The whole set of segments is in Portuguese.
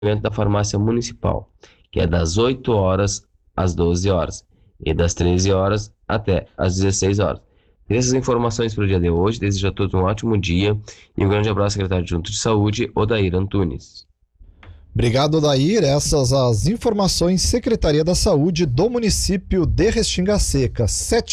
da farmácia municipal, que é das 8 horas às 12 horas e das 13 horas até às 16 horas. Essas informações para o dia de hoje. Desejo a todos um ótimo dia e um grande abraço, secretário adjunto de Saúde, Odair Antunes. Obrigado, Odair. Essas as informações, Secretaria da Saúde do município de Restinga Seca,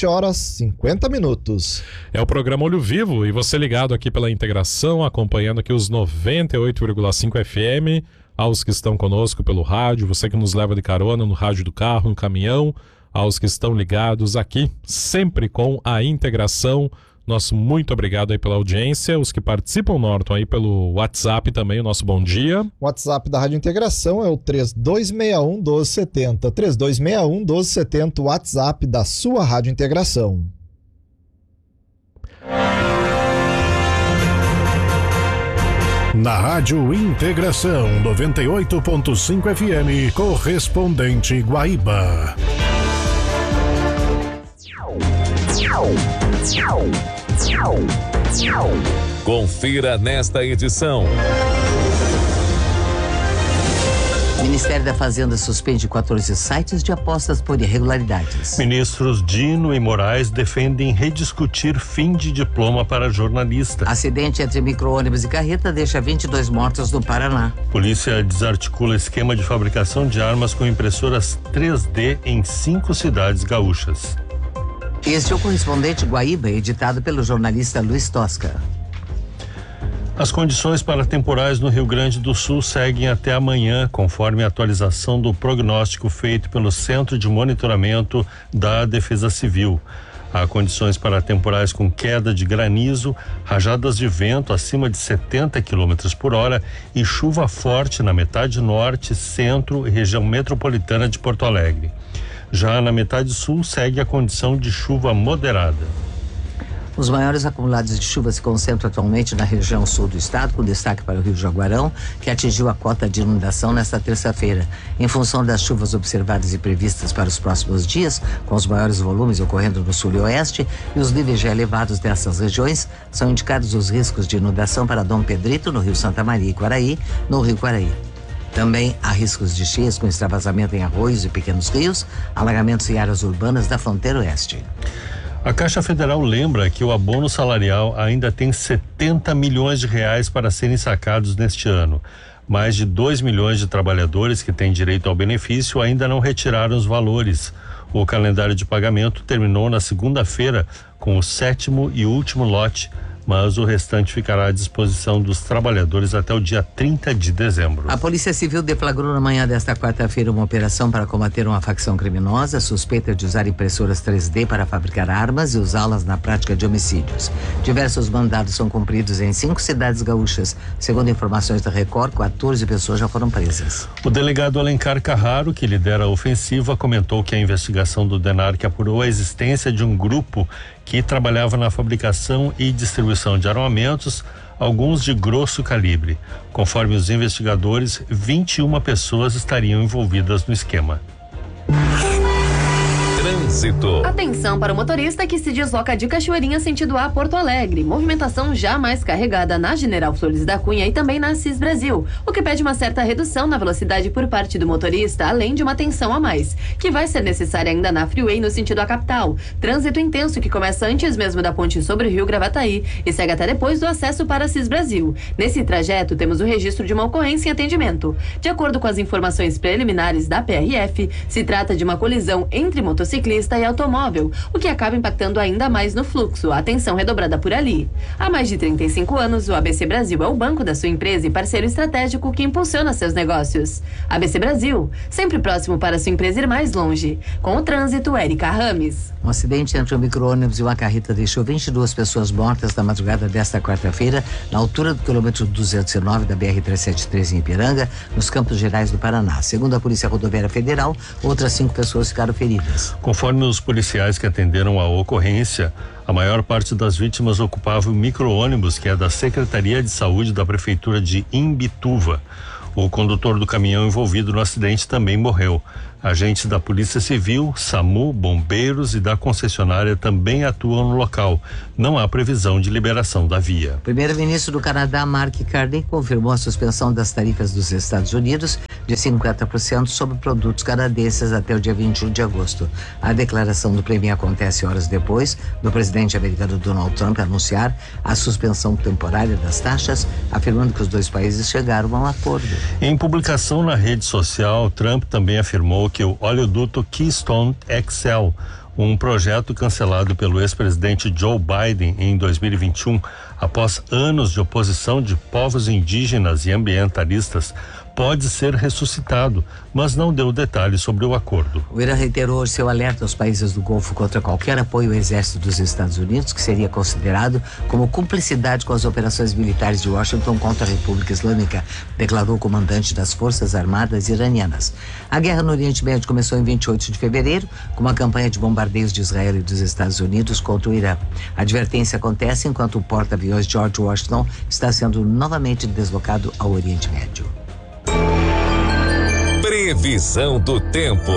7h50. É o programa Olho Vivo e você ligado aqui pela integração, acompanhando aqui os 98,5 FM, aos que estão conosco pelo rádio, você que nos leva de carona no rádio do carro, no caminhão, aos que estão ligados aqui, sempre com a integração. Nosso muito obrigado aí pela audiência, os que participam, Norton, aí pelo WhatsApp também, o nosso bom dia. O WhatsApp da Rádio Integração é o 3261-1270, 3261-1270, WhatsApp da sua Rádio Integração. Na Rádio Integração 98.5 FM, correspondente Guaíba. Confira nesta edição. O Ministério da Fazenda suspende 14 sites de apostas por irregularidades. Ministros Dino e Moraes defendem rediscutir fim de diploma para jornalista. Acidente entre micro-ônibus e carreta deixa 22 mortos no Paraná. Polícia desarticula esquema de fabricação de armas com impressoras 3D em 5 cidades gaúchas. Este é o correspondente Guaíba, editado pelo jornalista Luiz Tosca. As condições para temporais no Rio Grande do Sul seguem até amanhã, conforme a atualização do prognóstico feito pelo Centro de Monitoramento da Defesa Civil. Há condições para temporais com queda de granizo, rajadas de vento acima de 70 km por hora e chuva forte na metade norte, centro e região metropolitana de Porto Alegre. Já na metade sul segue a condição de chuva moderada. Os maiores acumulados de chuva se concentram atualmente na região sul do estado, com destaque para o Rio Jaguarão, que atingiu a cota de inundação nesta terça-feira. Em função das chuvas observadas e previstas para os próximos dias, com os maiores volumes ocorrendo no sul e oeste e os níveis já elevados dessas regiões, são indicados os riscos de inundação para Dom Pedrito, no Rio Santa Maria e Quaraí, no Rio Quaraí. Também há riscos de cheias com extravasamento em arroios e pequenos rios, alagamentos em áreas urbanas da fronteira oeste. A Caixa Federal lembra que o abono salarial ainda tem 70 milhões de reais para serem sacados neste ano. Mais de 2 milhões de trabalhadores que têm direito ao benefício ainda não retiraram os valores. O calendário de pagamento terminou na segunda-feira com o 7º e último lote, mas o restante ficará à disposição dos trabalhadores até o dia 30 de dezembro. A Polícia Civil deflagrou na manhã desta quarta-feira uma operação para combater uma facção criminosa suspeita de usar impressoras 3D para fabricar armas e usá-las na prática de homicídios. Diversos mandados são cumpridos em 5 cidades gaúchas. Segundo informações da Record, 14 pessoas já foram presas. O delegado Alencar Carraro, que lidera a ofensiva, comentou que a investigação do DENARC apurou a existência de um grupo que trabalhava na fabricação e distribuição de armamentos, alguns de grosso calibre. Conforme os investigadores, 21 pessoas estariam envolvidas no esquema. Trânsito. Atenção para o motorista que se desloca de Cachoeirinha sentido a Porto Alegre. Movimentação já mais carregada na General Flores da Cunha e também na Assis Brasil, o que pede uma certa redução na velocidade por parte do motorista, além de uma atenção a mais, que vai ser necessária ainda na Freeway no sentido à capital. Trânsito intenso que começa antes mesmo da ponte sobre o Rio Gravataí e segue até depois do acesso para Assis Brasil. Nesse trajeto temos o registro de uma ocorrência em atendimento. De acordo com as informações preliminares da PRF, se trata de uma colisão entre motociclista e automóvel, o que acaba impactando ainda mais no fluxo. Atenção redobrada por ali. Há mais de 35 anos, o ABC Brasil é o banco da sua empresa e parceiro estratégico que impulsiona seus negócios. ABC Brasil, sempre próximo para sua empresa ir mais longe. Com o trânsito, Érica Rames. Um acidente entre um micro-ônibus e uma carreta deixou 22 pessoas mortas na madrugada desta quarta-feira, na altura do quilômetro 209 da BR-373 em Ipiranga, nos Campos Gerais do Paraná. Segundo a Polícia Rodoviária Federal, outras 5 pessoas ficaram feridas. Conforme os policiais que atenderam a ocorrência, a maior parte das vítimas ocupava o micro-ônibus, que é da Secretaria de Saúde da Prefeitura de Imbituva. O condutor do caminhão envolvido no acidente também morreu. Agentes da Polícia Civil, SAMU, bombeiros e da concessionária também atuam no local. Não há previsão de liberação da via. O primeiro-ministro do Canadá, Mark Carney, confirmou a suspensão das tarifas dos Estados Unidos de 50% sobre produtos canadenses até o dia 21 de agosto. A declaração do premier acontece horas depois do presidente americano Donald Trump anunciar a suspensão temporária das taxas, afirmando que os dois países chegaram a um acordo. Em publicação na rede social, Trump também afirmou que o oleoduto Keystone XL, um projeto cancelado pelo ex-presidente Joe Biden em 2021, após anos de oposição de povos indígenas e ambientalistas, pode ser ressuscitado, mas não deu detalhes sobre o acordo. O Irã reiterou seu alerta aos países do Golfo contra qualquer apoio ao exército dos Estados Unidos, que seria considerado como cumplicidade com as operações militares de Washington contra a República Islâmica, declarou o comandante das Forças Armadas iranianas. A guerra no Oriente Médio começou em 28 de fevereiro, com uma campanha de bombardeios de Israel e dos Estados Unidos contra o Irã. A advertência acontece enquanto o porta-aviões George Washington está sendo novamente deslocado ao Oriente Médio. Previsão do tempo.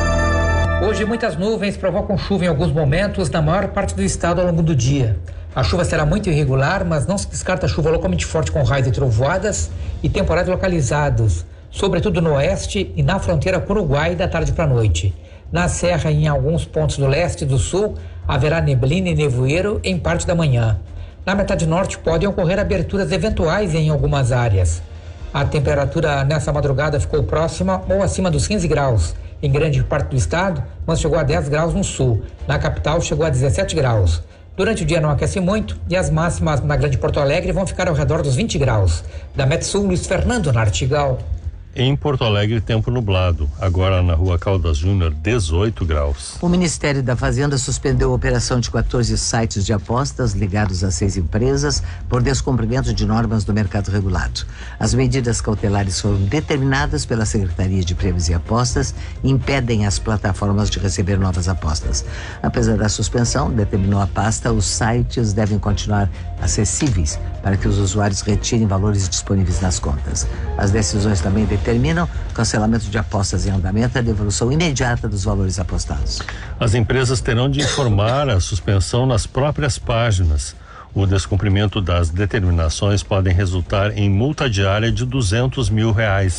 Hoje muitas nuvens provocam chuva em alguns momentos na maior parte do estado ao longo do dia. A chuva será muito irregular, mas não se descarta chuva localmente forte com raios e trovoadas e temporais localizados, sobretudo no oeste e na fronteira com o Uruguai da tarde para a noite. Na serra e em alguns pontos do leste e do sul haverá neblina e nevoeiro em parte da manhã. Na metade norte podem ocorrer aberturas eventuais em algumas áreas. A temperatura nessa madrugada ficou próxima ou acima dos 15 graus em grande parte do estado, mas chegou a 10 graus no sul. Na capital chegou a 17 graus. Durante o dia não aquece muito e as máximas na Grande Porto Alegre vão ficar ao redor dos 20 graus. Da Metsul, Luiz Fernando Nartigal. Em Porto Alegre, tempo nublado. Agora na Rua Caldas Júnior, 18 graus. O Ministério da Fazenda suspendeu a operação de 14 sites de apostas ligados a 6 empresas por descumprimento de normas do mercado regulado. As medidas cautelares foram determinadas pela Secretaria de Prêmios e Apostas e impedem as plataformas de receber novas apostas. Apesar da suspensão, determinou a pasta, os sites devem continuar acessíveis para que os usuários retirem valores disponíveis nas contas. As decisões também determinam cancelamento de apostas em andamento e a devolução imediata dos valores apostados. As empresas terão de informar a suspensão nas próprias páginas. O descumprimento das determinações podem resultar em multa diária de R$200 mil.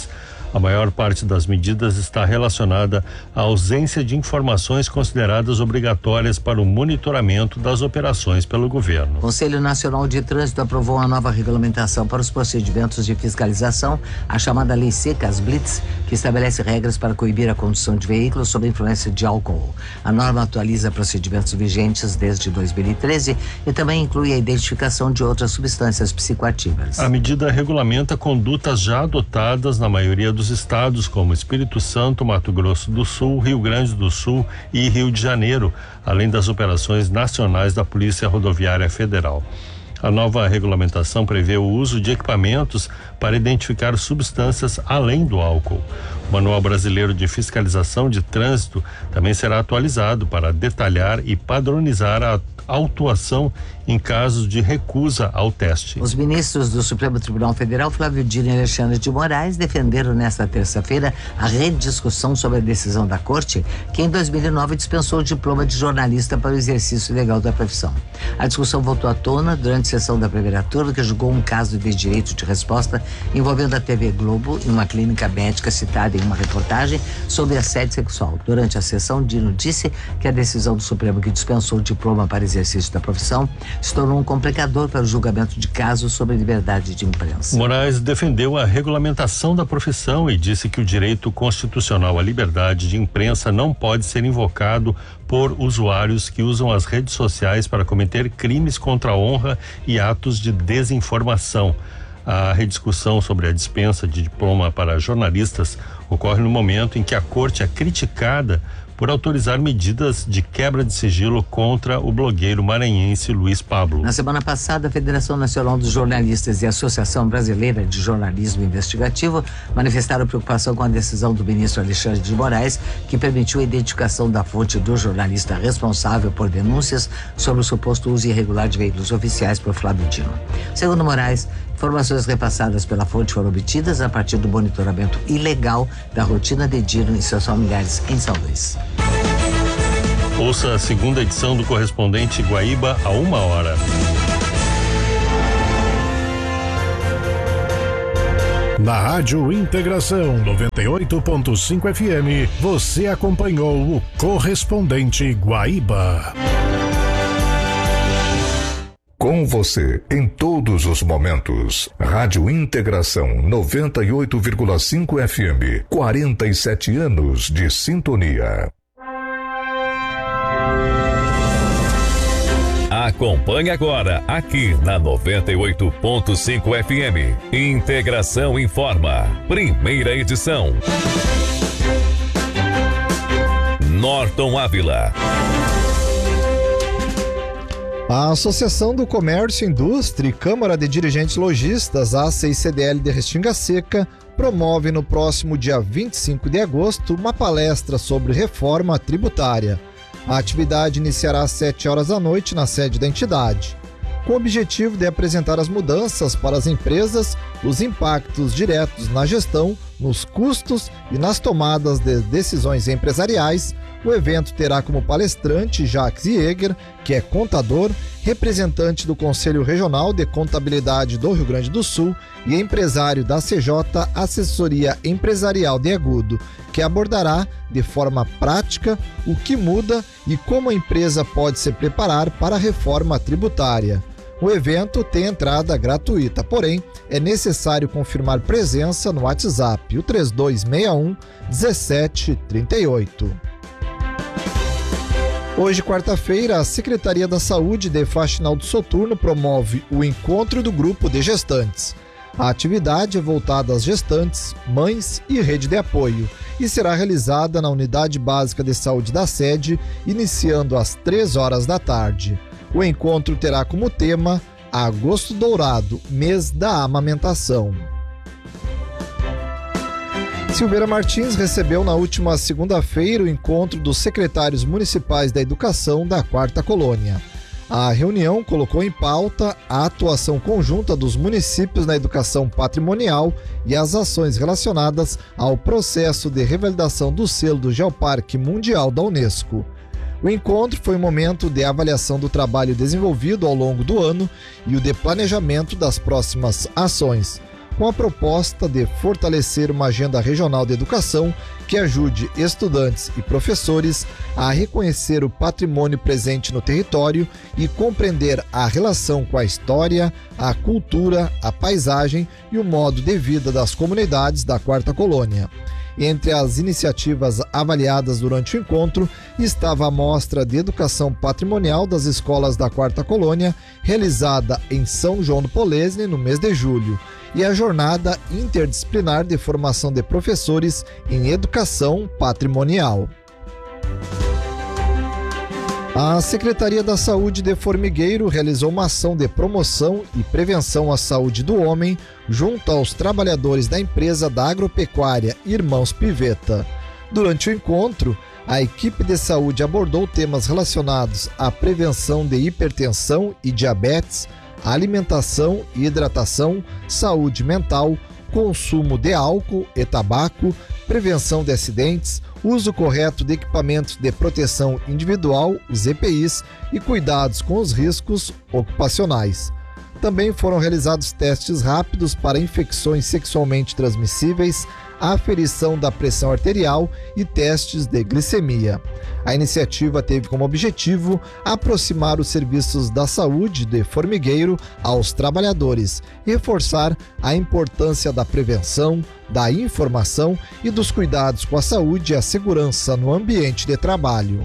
A maior parte das medidas está relacionada à ausência de informações consideradas obrigatórias para o monitoramento das operações pelo governo. O Conselho Nacional de Trânsito aprovou uma nova regulamentação para os procedimentos de fiscalização, a chamada Lei Seca, as Blitz, que estabelece regras para coibir a condução de veículos sob influência de álcool. A norma atualiza procedimentos vigentes desde 2013 e também inclui a identificação de outras substâncias psicoativas. A medida regulamenta condutas já adotadas na maioria dos estados, como Espírito Santo, Mato Grosso do Sul, Rio Grande do Sul e Rio de Janeiro, além das operações nacionais da Polícia Rodoviária Federal. A nova regulamentação prevê o uso de equipamentos para identificar substâncias além do álcool. O Manual Brasileiro de Fiscalização de Trânsito também será atualizado para detalhar e padronizar a autuação em casos de recusa ao teste. Os ministros do Supremo Tribunal Federal, Flávio Dino e Alexandre de Moraes, defenderam nesta terça-feira a rediscussão sobre a decisão da Corte, que em 2009 dispensou o diploma de jornalista para o exercício legal da profissão. A discussão voltou à tona durante a sessão da primeira turma, que julgou um caso de direito de resposta envolvendo a TV Globo em uma clínica médica citada em uma reportagem sobre assédio sexual. Durante a sessão, Dino disse que a decisão do Supremo que dispensou o diploma para exercício da profissão se tornou um complicador para o julgamento de casos sobre liberdade de imprensa. Moraes defendeu a regulamentação da profissão e disse que o direito constitucional à liberdade de imprensa não pode ser invocado por usuários que usam as redes sociais para cometer crimes contra a honra e atos de desinformação. A rediscussão sobre a dispensa de diploma para jornalistas ocorre no momento em que a Corte é criticada por autorizar medidas de quebra de sigilo contra o blogueiro maranhense Luiz Pablo. Na semana passada, a Federação Nacional dos Jornalistas e a Associação Brasileira de Jornalismo Investigativo manifestaram preocupação com a decisão do ministro Alexandre de Moraes, que permitiu a identificação da fonte do jornalista responsável por denúncias sobre o suposto uso irregular de veículos oficiais por Flávio Dino. Segundo Moraes, Informações repassadas pela fonte foram obtidas a partir do monitoramento ilegal da rotina de Dino e seus familiares em São Luís. Ouça a segunda edição do Correspondente Guaíba a 1h. Na Rádio Integração 98.5 FM, você acompanhou o Correspondente Guaíba. Com você em todos os momentos. Rádio Integração 98,5 FM. 47 anos de sintonia. Acompanhe agora, aqui na 98.5 FM. Integração Informa. Primeira edição. Norton Ávila. A Associação do Comércio, Indústria e Câmara de Dirigentes Lojistas, ACICDL de Restinga Seca, promove no próximo dia 25 de agosto uma palestra sobre reforma tributária. A atividade iniciará às 7 horas da noite na sede da entidade, com o objetivo de apresentar as mudanças para as empresas, os impactos diretos na gestão, nos custos e nas tomadas de decisões empresariais. O evento terá como palestrante Jacques Jäger, que é contador, representante do Conselho Regional de Contabilidade do Rio Grande do Sul e empresário da CJ Assessoria Empresarial de Agudo, que abordará de forma prática o que muda e como a empresa pode se preparar para a reforma tributária. O evento tem entrada gratuita, porém é necessário confirmar presença no WhatsApp, o 3261 1738. Hoje, quarta-feira, a Secretaria da Saúde de Faxinal Soturno promove o encontro do grupo de gestantes. A atividade é voltada às gestantes, mães e rede de apoio e será realizada na Unidade Básica de Saúde da sede, iniciando às 3 horas da tarde. O encontro terá como tema Agosto Dourado, mês da amamentação. Silveira Martins recebeu na última segunda-feira o encontro dos secretários municipais da Educação da 4ª Colônia. A reunião colocou em pauta a atuação conjunta dos municípios na educação patrimonial e as ações relacionadas ao processo de revalidação do selo do Geoparque Mundial da Unesco. O encontro foi um momento de avaliação do trabalho desenvolvido ao longo do ano e o de planejamento das próximas ações, com a proposta de fortalecer uma agenda regional de educação que ajude estudantes e professores a reconhecer o patrimônio presente no território e compreender a relação com a história, a cultura, a paisagem e o modo de vida das comunidades da 4ª Colônia. Entre as iniciativas avaliadas durante o encontro estava a mostra de educação patrimonial das escolas da 4ª Colônia, realizada em São João do Polesne no mês de julho, e a jornada interdisciplinar de formação de professores em educação patrimonial. A Secretaria da Saúde de Formigueiro realizou uma ação de promoção e prevenção à saúde do homem junto aos trabalhadores da empresa da agropecuária Irmãos Piveta. Durante o encontro, a equipe de saúde abordou temas relacionados à prevenção de hipertensão e diabetes, alimentação e hidratação, saúde mental, consumo de álcool e tabaco, prevenção de acidentes, uso correto de equipamentos de proteção individual, os EPIs, e cuidados com os riscos ocupacionais. Também foram realizados testes rápidos para infecções sexualmente transmissíveis, aferição da pressão arterial e testes de glicemia. A iniciativa teve como objetivo aproximar os serviços da saúde de Formigueiro aos trabalhadores e reforçar a importância da prevenção, da informação e dos cuidados com a saúde e a segurança no ambiente de trabalho.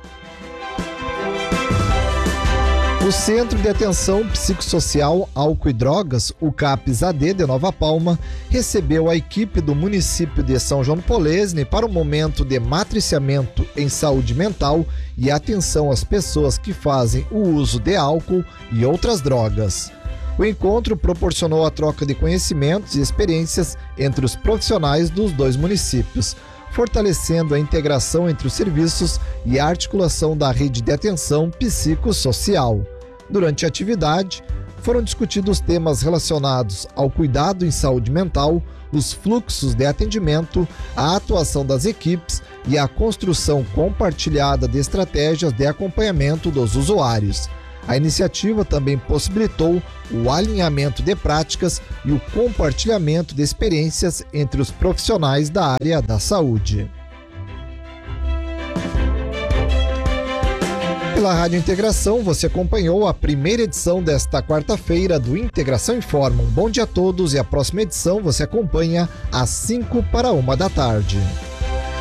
O Centro de Atenção Psicossocial, Álcool e Drogas, o CAPS-AD de Nova Palma, recebeu a equipe do município de São João do Polesne para um momento de matriciamento em saúde mental e atenção às pessoas que fazem o uso de álcool e outras drogas. O encontro proporcionou a troca de conhecimentos e experiências entre os profissionais dos dois municípios, fortalecendo a integração entre os serviços e a articulação da rede de atenção psicossocial. Durante a atividade, foram discutidos temas relacionados ao cuidado em saúde mental, os fluxos de atendimento, a atuação das equipes e a construção compartilhada de estratégias de acompanhamento dos usuários. A iniciativa também possibilitou o alinhamento de práticas e o compartilhamento de experiências entre os profissionais da área da saúde. Pela Rádio Integração, você acompanhou a primeira edição desta quarta-feira do Integração Informa. Um bom dia a todos e a próxima edição você acompanha às 5 para 1 da tarde.